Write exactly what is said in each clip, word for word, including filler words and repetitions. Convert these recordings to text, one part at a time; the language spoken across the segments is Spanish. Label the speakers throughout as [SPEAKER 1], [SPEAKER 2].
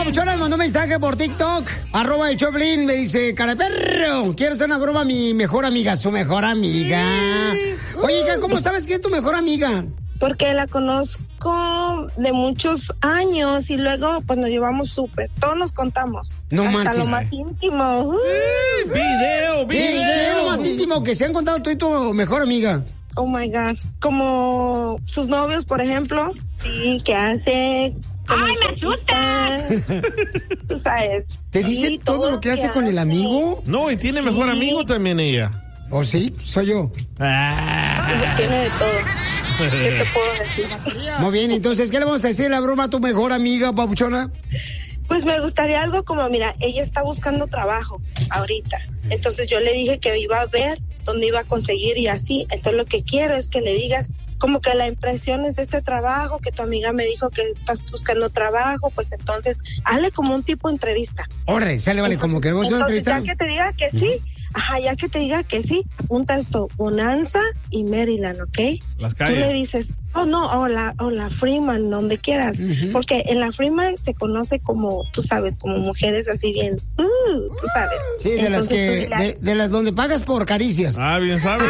[SPEAKER 1] papuchona me mandó un mensaje por TikTok, arroba el Choplin, me dice, cara de perro, quiero hacer una broma a mi mejor amiga, su mejor amiga. Oye, hija, ¿cómo sabes que es tu mejor amiga?
[SPEAKER 2] Porque la conozco de muchos años y luego pues nos llevamos súper, todos nos contamos.
[SPEAKER 1] No
[SPEAKER 2] hasta
[SPEAKER 1] marches.
[SPEAKER 2] lo más íntimo. Uh.
[SPEAKER 3] Video, video.
[SPEAKER 1] ¿Qué es lo más íntimo que se han contado tú y tu mejor amiga?
[SPEAKER 2] Oh my God, como sus novios, por ejemplo. Sí, ¿qué hace?
[SPEAKER 4] ¡Ay, me asusta!
[SPEAKER 2] Tú sabes.
[SPEAKER 1] ¿Te dice
[SPEAKER 2] Sí,
[SPEAKER 1] todo lo que hace con el amigo?
[SPEAKER 3] No, y tiene mejor
[SPEAKER 2] Sí.
[SPEAKER 3] amigo también ella.
[SPEAKER 1] ¿O sí? Soy yo.
[SPEAKER 3] Ah.
[SPEAKER 2] Tiene de todo. ¿Qué te puedo decir?
[SPEAKER 1] Muy bien, entonces, ¿qué le vamos a decir la broma a tu mejor amiga, papuchona?
[SPEAKER 2] Pues me gustaría algo como, mira, ella está buscando trabajo ahorita. Entonces yo le dije que iba a ver dónde iba a conseguir y así. Entonces lo que quiero es que le digas como que la impresión es de este trabajo, que tu amiga me dijo que estás buscando trabajo, pues entonces hazle como un tipo de entrevista.
[SPEAKER 1] Órale, sale, vale, como que le vamos a hacer una
[SPEAKER 2] Entonces,
[SPEAKER 1] entrevista.
[SPEAKER 2] ya que te diga que sí, ajá, ya que te diga que sí, apunta esto, Bonanza y Maryland, ¿ok?
[SPEAKER 3] Las
[SPEAKER 2] Tú le
[SPEAKER 3] calles.
[SPEAKER 2] dices, oh no, o la, o la Freeman, donde quieras,
[SPEAKER 1] Ujú.
[SPEAKER 2] porque en la Freeman se conoce como, tú sabes, como mujeres así bien, uh, tú sabes.
[SPEAKER 1] Sí, de las
[SPEAKER 2] Entonces,
[SPEAKER 1] que,
[SPEAKER 2] tú dile,
[SPEAKER 1] de, de las donde pagas por caricias.
[SPEAKER 3] Ah, bien sabes.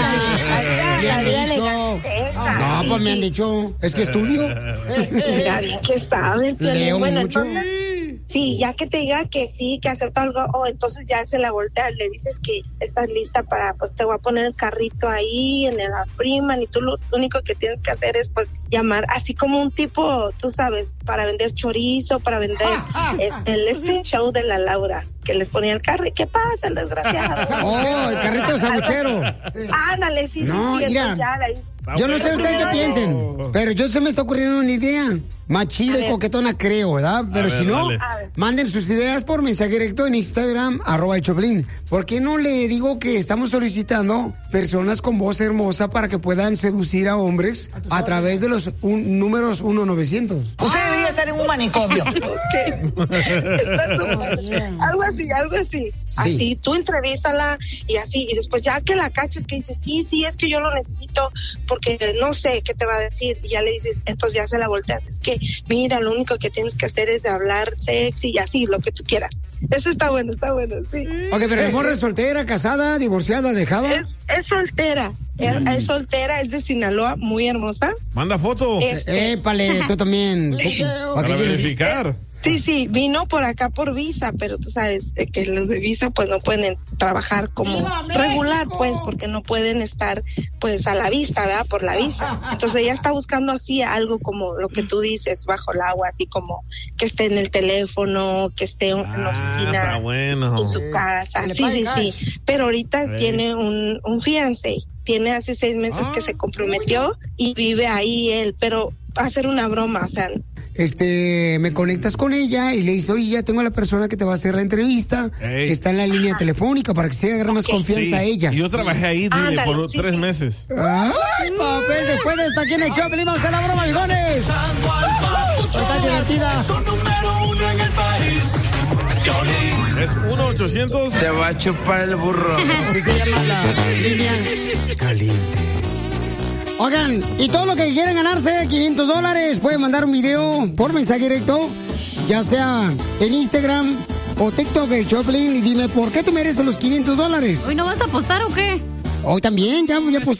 [SPEAKER 2] Ah,
[SPEAKER 1] Me han
[SPEAKER 2] la vida
[SPEAKER 1] dicho.
[SPEAKER 2] elegante.
[SPEAKER 1] No,
[SPEAKER 2] Sí,
[SPEAKER 1] pues me han
[SPEAKER 2] sí.
[SPEAKER 1] dicho. Es que estudio.
[SPEAKER 2] Mira, bien que sabe.
[SPEAKER 1] Leo
[SPEAKER 2] bueno,
[SPEAKER 1] mucho.
[SPEAKER 2] entonces, sí, ya que te diga que sí, que acepta algo, oh, entonces ya se la voltea, le dices que estás lista para, pues te voy a poner el carrito ahí en la Freeman y tú lo único que tienes que hacer es pues llamar, así como un tipo, tú sabes, para vender chorizo, para vender este, el este show de la Laura, que les ponía el carro, ¿qué pasa, el desgraciado?
[SPEAKER 1] Oh, el carrito sabuchero.
[SPEAKER 2] Ándale, sí,
[SPEAKER 1] No,
[SPEAKER 2] sí, sí,
[SPEAKER 1] mira.
[SPEAKER 2] entonces ya la-
[SPEAKER 1] Yo no sé ustedes qué piensen, pero yo se me está ocurriendo una idea más chida
[SPEAKER 2] A
[SPEAKER 1] y
[SPEAKER 2] ver.
[SPEAKER 1] coquetona, creo, ¿verdad? Pero
[SPEAKER 3] ver,
[SPEAKER 1] si no,
[SPEAKER 3] dale.
[SPEAKER 2] A ver.
[SPEAKER 1] manden sus ideas por mensaje directo en Instagram, arroba el Choplin. ¿Por qué no le digo que estamos solicitando personas con voz hermosa para que puedan seducir a hombres a través de los un- números uno novecientos?
[SPEAKER 5] Usted debería estar en un manicomio.
[SPEAKER 2] Ok. Está súper. Algo así, algo así.
[SPEAKER 1] Sí.
[SPEAKER 2] Así, tú entrevístala y así, y después ya que la caches que dices, sí, sí, es que yo lo necesito porque no sé qué te va a decir, y ya le dices, entonces ya se la volteas, es que mira, lo único que tienes que hacer es hablar sexy y así, lo que tú quieras. Eso está bueno, está bueno, sí.
[SPEAKER 1] Ok, pero la morra es soltera, casada, divorciada, dejada.
[SPEAKER 2] Es, es soltera, es, es soltera, es de Sinaloa, muy hermosa.
[SPEAKER 3] Manda foto
[SPEAKER 2] Este,
[SPEAKER 1] Épale, tú también. ¿Para
[SPEAKER 3] para
[SPEAKER 1] qué quieres?
[SPEAKER 3] verificar.
[SPEAKER 2] Sí, sí, vino por acá por visa, pero tú sabes eh, que los de visa pues no pueden en- trabajar como regular, pues, porque no pueden estar pues a la vista, ¿verdad? Por la visa. Entonces ella está buscando así algo como lo que tú dices, bajo el agua, así como que esté en el teléfono, que esté en la
[SPEAKER 3] Ah,
[SPEAKER 2] oficina,
[SPEAKER 3] está bueno.
[SPEAKER 2] en su casa.
[SPEAKER 1] Que le
[SPEAKER 2] Sí,
[SPEAKER 1] pague
[SPEAKER 2] sí,
[SPEAKER 1] cash.
[SPEAKER 2] sí. Pero ahorita
[SPEAKER 3] Sí.
[SPEAKER 2] tiene un, un fiancé. Tiene hace seis meses
[SPEAKER 1] Ah.
[SPEAKER 2] que se comprometió y vive ahí él, pero va a hacer una broma, o sea,
[SPEAKER 1] Este, me conectas con ella y le dices, oye, ya tengo a la persona que te va a hacer la entrevista,
[SPEAKER 3] Ey.
[SPEAKER 1] que está en la línea telefónica para que se agarre más confianza a ella.
[SPEAKER 3] Y yo trabajé ahí dile,
[SPEAKER 2] Ándale,
[SPEAKER 3] por
[SPEAKER 2] sí,
[SPEAKER 3] tres
[SPEAKER 2] sí.
[SPEAKER 3] meses.
[SPEAKER 1] ¡Ay, papel! Después de esta aquí en el show, venimos a hacer la broma, amigones. Está divertida.
[SPEAKER 3] Es uno ochocientos.
[SPEAKER 5] Te va a chupar el burro.
[SPEAKER 1] Así se llama la línea caliente. Oigan, y todo lo que quieran ganarse, quinientos dólares, pueden mandar un video por mensaje directo, ya sea en Instagram o TikTok, el Choplin, y dime por qué te mereces los quinientos dólares.
[SPEAKER 4] ¿Hoy no vas a apostar o qué?
[SPEAKER 1] Hoy también, ya, ya